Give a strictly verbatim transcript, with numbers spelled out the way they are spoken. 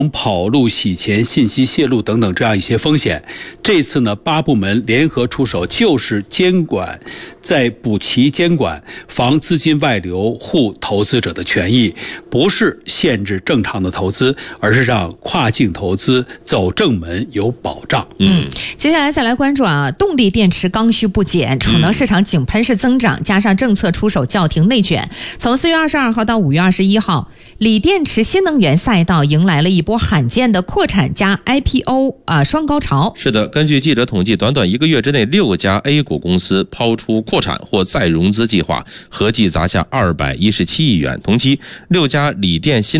跑路、洗钱、信息泄露等等这样一些风险。这次呢，八部门联合出手，就是监管，在补齐监管，防资金外流，护投资者的权益，不是限制正常的投资，而是让跨境投资走正门有保障。 嗯，接下来再来关注啊，动力电池刚需不减，储能市场井喷式增长，加上政策出手叫停内卷，从四月二十二号到五月二十一号，锂电池新能源赛道迎来了一波罕见的扩产加 I P O 啊双高潮。 是的，根据记者统计，短短一个月之内，六家 A 股公司抛出扩产或再融资计划，合计砸下二百一十七亿元。同期，六家锂电新